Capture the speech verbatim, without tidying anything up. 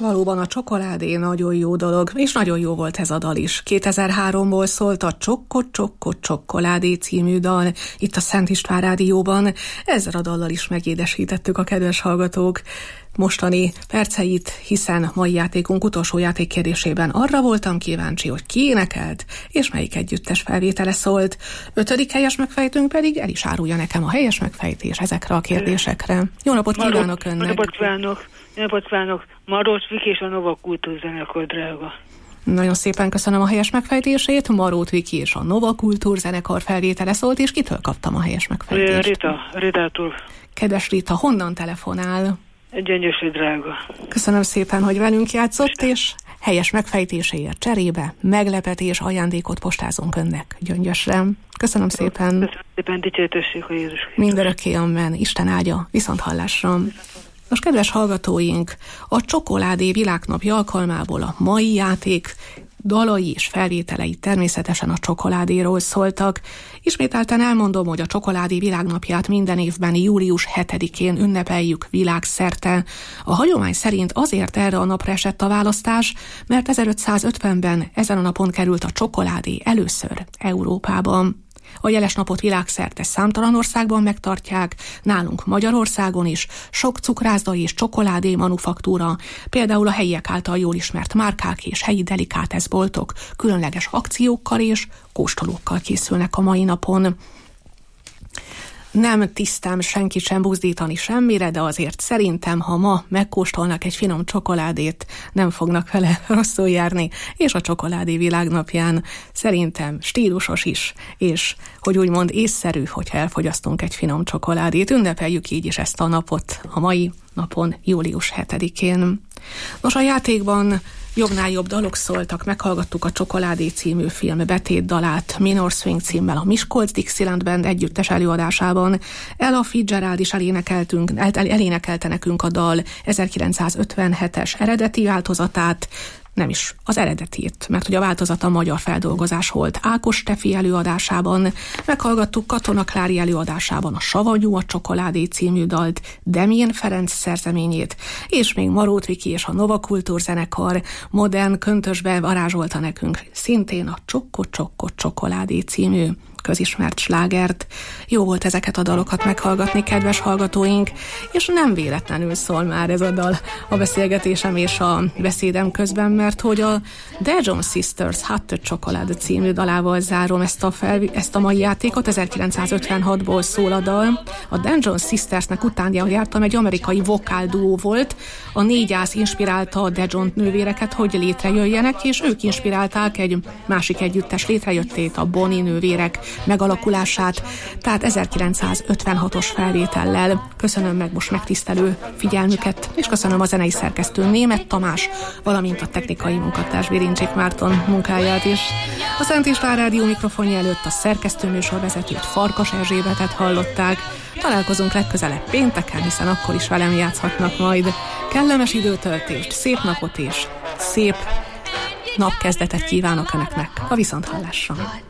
Valóban a csokoládé nagyon jó dolog, és nagyon jó volt ez a dal is. kétezer-háromból szólt a Csokkot Csokkot Csokoládé című dal itt a Szent István Rádióban. Ezzel a dallal is megédesítettük a kedves hallgatók mostani perceit, hiszen mai játékunk utolsó játékkérdésében arra voltam kíváncsi, hogy ki énekelt, és melyik együttes felvétele szólt. Ötödik helyes megfejtünk pedig el is árulja nekem a helyes megfejtés ezekre a kérdésekre. Jó napot Maró, kívánok önnek! Jó napot kívánok! Jó napot kívánok! Marót Viki és a Nova Kultúrzenekar, drága. Nagyon szépen köszönöm a helyes megfejtését. Marót Viki és a Nova Kultúrzenekar felvétele szólt, és kitől kaptam a helyes megfejtést? Rita, Ritától. Kedves Rita, honnan telefonál? Gyöngyösi, drága. Köszönöm szépen, hogy velünk játszott, és helyes megfejtéséért cserébe meglepetés ajándékot postázunk önnek Gyöngyösre. Köszönöm szépen. Köszönöm szépen, dicsértessék a Jézus Krisztus. Mindörökké amen. Isten áldja, viszont hallásra. Most kedves hallgatóink, a Csokoládé Világnapja alkalmából a mai játék dalai és felvételei természetesen a csokoládéról szóltak. Ismételten elmondom, hogy a Csokoládé Világnapját minden évben július hetedikén ünnepeljük világszerte. A hagyomány szerint azért erre a napra esett a választás, mert ezerötszázötvenben ezen a napon került a csokoládé először Európában. A jeles napot világszerte számtalan országban megtartják, nálunk Magyarországon is sok cukrászda és csokoládé manufaktúra, például a helyiek által jól ismert márkák és helyi delikáteszboltok különleges akciókkal és kóstolókkal készülnek a mai napon. Nem tisztem senkit sem buzdítani semmire, de azért szerintem, ha ma megkóstolnak egy finom csokoládét, nem fognak vele rosszul járni, és a Csokoládé Világnapján szerintem stílusos is, és hogy úgymond észszerű, hogyha elfogyasztunk egy finom csokoládét. Ünnepeljük így is ezt a napot, a mai napon, július hetedikén. Nos, a játékban jobbnál jobb dalok szóltak, meghallgattuk a Csokoládé című film betétdalát Minor Swing címmel a Miskolc Dixieland Band együttes előadásában. Ella Fitzgerald is elénekeltünk, el, elénekelte nekünk a dal ezerkilencszázötvenhetes eredeti változatát, nem is az eredetét, mert hogy a változata magyar feldolgozás volt Ákos Stefi előadásában, meghallgattuk Katona Klári előadásában a Savanyú a Csokoládé című dalt, Demjén Ferenc szerzeményét, és még Marót Viki és a Nova Kultúrzenekar modern köntösbe varázsolta nekünk szintén a Csokkot Csokkot Csokoládé című közismert slágert. Jó volt ezeket a dalokat meghallgatni, kedves hallgatóink, és nem véletlenül szól már ez a dal a beszélgetésem és a beszédem közben, mert hogy a Dijon Sisters Hot Chocolate című dalával zárom ezt a, fel, ezt a mai játékot. ezerkilencszázötvenhatból szól a dal. A Dijon Sistersnek utánja jártam, egy amerikai vokálduó volt. A négyász inspirálta a Dijon nővéreket, hogy létrejöjjenek, és ők inspirálták egy másik együttes létrejöttét, a Bonnie nővérek megalakulását, tehát ezerkilencszázötvenhatos felvétellel. Köszönöm meg most megtisztelő figyelmüket, és köszönöm a zenei szerkesztő Németh Tamás, valamint a technikai munkatárs Birincsik Márton munkáját is. A Szent István Rádió mikrofonja előtt a szerkesztő műsorvezetőt, Farkas Erzsébetet hallották. Találkozunk legközelebb pénteken, hiszen akkor is velem játszhatnak majd. Kellemes időtöltést, szép napot és szép napkezdetet kívánok önöknek a viszonthallásra.